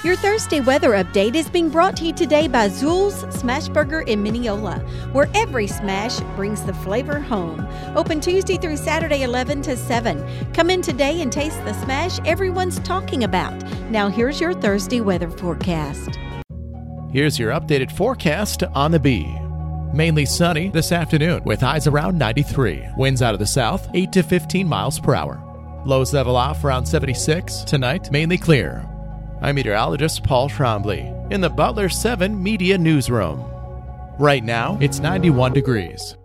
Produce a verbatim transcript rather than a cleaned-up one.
Your Thursday weather update is being brought to you today by Zool's Smashburger in Mineola, where every smash brings the flavor home. Open Tuesday through Saturday, eleven to seven. Come in today and taste the smash everyone's talking about. Now here's your Thursday weather forecast. Here's your updated forecast on the Bee. Mainly sunny this afternoon with highs around ninety-three. Winds out of the south, eight to fifteen miles per hour. Lows level off around seventy-six. Tonight, mainly clear. I'm meteorologist Paul Trombley in the Butler seven Media Newsroom. Right now, it's ninety-one degrees.